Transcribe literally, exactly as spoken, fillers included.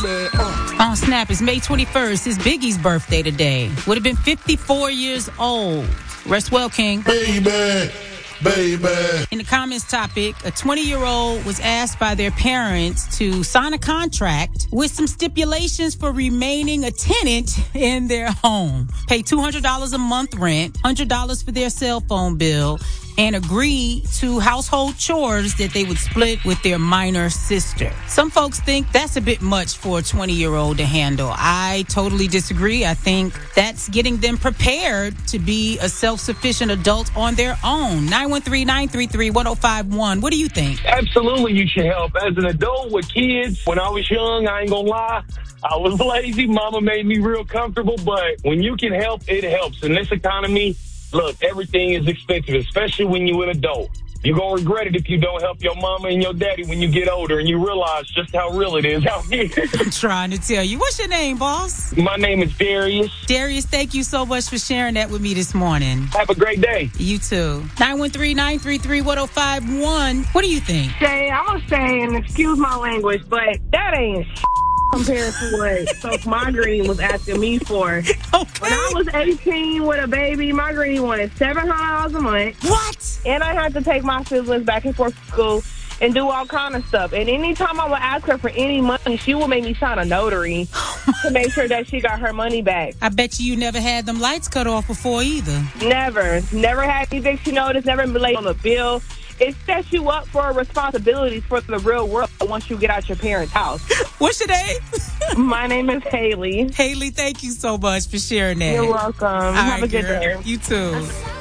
baby. Uh. On Snap, it's May twenty-first. It's Biggie's birthday today. Would have been fifty-four years old. Rest well, King. Baby. Baby. In the comments topic, a twenty-year-old was asked by their parents to sign a contract with some stipulations for remaining a tenant in their home. Pay two hundred dollars a month rent, one hundred dollars for their cell phone bill, and agree to household chores that they would split with their minor sister. Some folks think that's a bit much for a twenty-year-old to handle. I totally disagree. I think that's getting them prepared to be a self-sufficient adult on their own. nine one three, nine three three, one oh five one. What do you think? Absolutely, you should help. As an adult with kids, when I was young, I ain't gonna lie, I was lazy. Mama made me real comfortable, but when you can help, it helps. In this economy, look, everything is expensive, especially when you're an adult. You're going to regret it if you don't help your mama and your daddy when you get older and you realize just how real it is out here. I'm trying to tell you. What's your name, boss? My name is Darius. Darius, thank you so much for sharing that with me this morning. Have a great day. You too. nine one three, nine three three, one oh five one. What do you think? Shay, I'm going to say, and excuse my language, but that ain't compared to what Soap My Green was asking me for. Okay. When I was eighteen with a baby, my green wanted seven hundred dollars a month. What? And I had to take my siblings back and forth to school and do all kind of stuff. And anytime I would ask her for any money, she would make me sign a notary to make sure that she got her money back. I bet you you never had them lights cut off before either. Never. Never had eviction notice, never been late on a bill. It sets you up for responsibilities for the real world once you get out your parents' house. What's your name? My name is Haley. Haley, thank you so much for sharing that. You're welcome. All Have right, a good girl. day. You too.